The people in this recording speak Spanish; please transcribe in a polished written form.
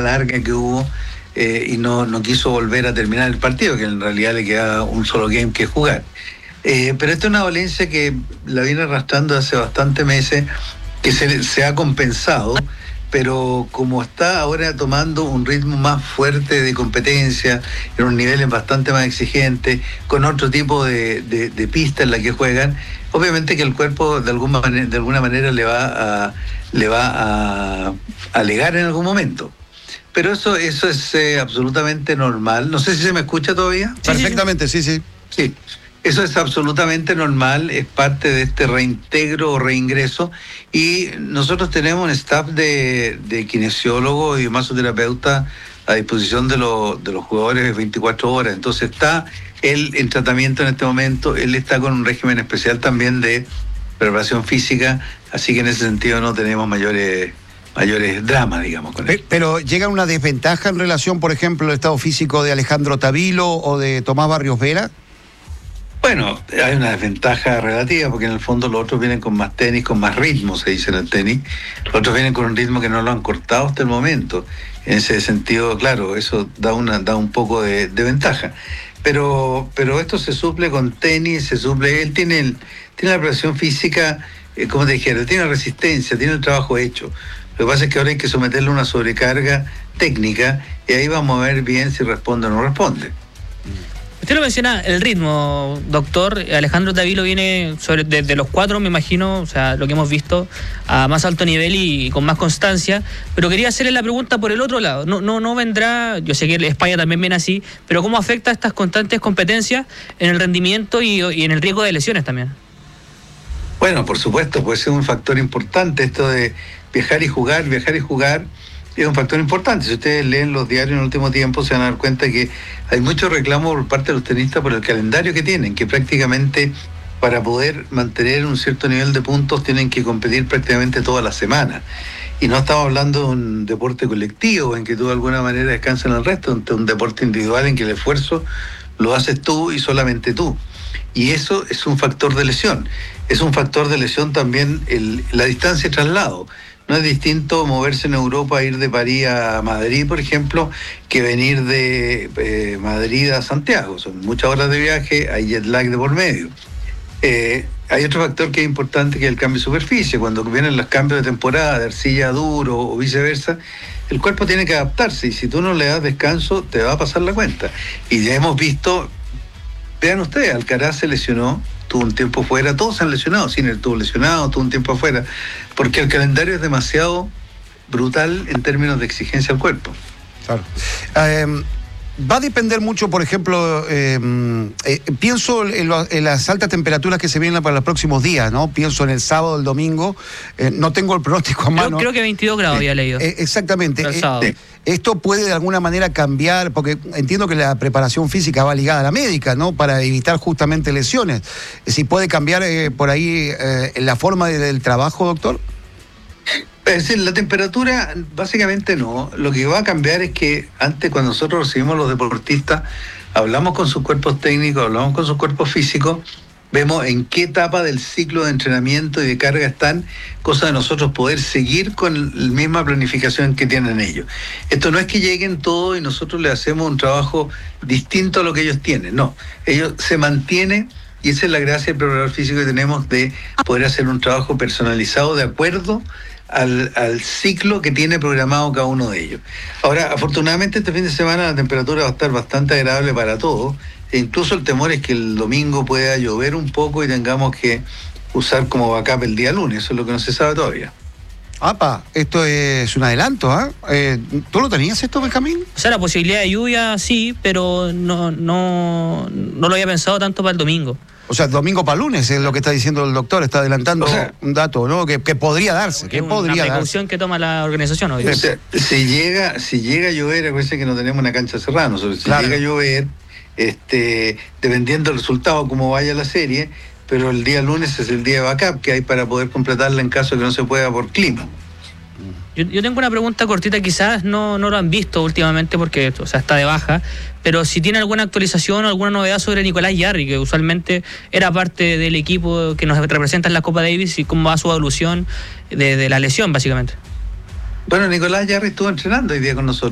larga que hubo y no quiso volver a terminar el partido, que en realidad le quedaba un solo game que jugar. Pero esta es una dolencia que la viene arrastrando hace bastantes meses, que se ha compensado, pero como está ahora tomando un ritmo más fuerte de competencia, en un nivel bastante más exigente, con otro tipo de pista en la que juegan, obviamente que el cuerpo de alguna manera le va a alegar en algún momento. Pero eso es absolutamente normal. No sé si se me escucha todavía. Perfectamente, sí. Sí, eso es absolutamente normal, es parte de este reintegro o reingreso, y nosotros tenemos un staff de kinesiólogos y masoterapeutas a disposición de los jugadores 24 horas. Entonces está él en tratamiento en este momento, él está con un régimen especial también de preparación física, así que en ese sentido no tenemos mayores dramas, digamos, con él. Pero ¿llega una desventaja en relación, por ejemplo, al estado físico de Alejandro Tavilo o de Tomás Barrios Vera? Bueno, hay una desventaja relativa, porque en el fondo los otros vienen con más tenis, con más ritmo, se dice en el tenis. Los otros vienen con un ritmo que no lo han cortado hasta el momento. En ese sentido, claro, eso da un poco de ventaja. Pero esto se suple con tenis, él tiene la preparación física, como te dijera, él tiene resistencia, tiene el trabajo hecho. Lo que pasa es que ahora hay que someterle una sobrecarga técnica y ahí vamos a ver bien si responde o no responde. Usted lo menciona, el ritmo, doctor. Alejandro Tavilo viene desde los 4, me imagino, o sea, lo que hemos visto, a más alto nivel y con más constancia. Pero quería hacerle la pregunta por el otro lado. No vendrá, yo sé que España también viene así, pero ¿cómo afecta estas constantes competencias en el rendimiento y en el riesgo de lesiones también? Bueno, por supuesto, puede ser un factor importante esto de viajar y jugar. Es un factor importante. Si ustedes leen los diarios en el último tiempo, se van a dar cuenta que hay mucho reclamo por parte de los tenistas por el calendario que tienen, que prácticamente para poder mantener un cierto nivel de puntos tienen que competir prácticamente toda la semana. Y no estamos hablando de un deporte colectivo en que tú de alguna manera descansas en el resto, de un deporte individual en que el esfuerzo lo haces tú y solamente tú. Y eso es un factor de lesión. Es un factor de lesión también la distancia de traslado. No es distinto moverse en Europa, ir de París a Madrid, por ejemplo, que venir de Madrid a Santiago. Son muchas horas de viaje, hay jet lag de por medio. Hay otro factor que es importante, que es el cambio de superficie. Cuando vienen los cambios de temporada, de arcilla a duro o viceversa, el cuerpo tiene que adaptarse, y si tú no le das descanso, te va a pasar la cuenta. Y ya hemos visto, vean ustedes, Alcaraz se lesionó, tuvo un tiempo fuera, todos se han lesionado, Sinner tuvo lesionado, tuvo un tiempo afuera, porque el calendario es demasiado brutal en términos de exigencia al cuerpo. Claro. Va a depender mucho, por ejemplo, pienso en las altas temperaturas que se vienen para los próximos días, ¿no? Pienso en el sábado, el domingo, no tengo el pronóstico a mano. Creo que 22 grados había leído. Exactamente. Sí. Esto puede de alguna manera cambiar, porque entiendo que la preparación física va ligada a la médica, ¿no? Para evitar justamente lesiones. Si puede cambiar por ahí la forma del trabajo, doctor. Es decir, la temperatura básicamente no. Lo que va a cambiar es que antes, cuando nosotros recibimos los deportistas, hablamos con sus cuerpos técnicos, hablamos con sus cuerpos físicos, vemos en qué etapa del ciclo de entrenamiento y de carga están, cosa de nosotros poder seguir con la misma planificación que tienen ellos. Esto no es que lleguen todos y nosotros les hacemos un trabajo distinto a lo que ellos tienen, no. Ellos se mantienen, y esa es la gracia del preparador físico que tenemos, de poder hacer un trabajo personalizado de acuerdo al ciclo que tiene programado cada uno de ellos. Ahora, afortunadamente este fin de semana la temperatura va a estar bastante agradable para todos, e incluso el temor es que el domingo pueda llover un poco y tengamos que usar como backup el día lunes. Eso es lo que no se sabe todavía. Apa, esto es un adelanto, ¿ah? ¿Tú lo tenías esto, Benjamín? O sea, la posibilidad de lluvia sí, pero no lo había pensado tanto para el domingo. O sea, domingo para lunes es lo que está diciendo el doctor, está adelantando, o sea, un dato, ¿no? Que podría darse, que podría darse. Una precaución que toma la organización hoy. O sea, si llega a llover, acuérdense que no tenemos una cancha cerrada, nosotros, si llega a llover, dependiendo del resultado, cómo vaya la serie, pero el día lunes es el día de backup que hay para poder completarla en caso de que no se pueda por clima. Yo tengo una pregunta cortita, quizás no lo han visto últimamente porque, o sea, está de baja, pero si tiene alguna actualización o alguna novedad sobre Nicolás Jarry, que usualmente era parte del equipo que nos representa en la Copa Davis, y cómo va su evolución de la lesión, básicamente. Bueno, Nicolás Jarry estuvo entrenando hoy día con nosotros.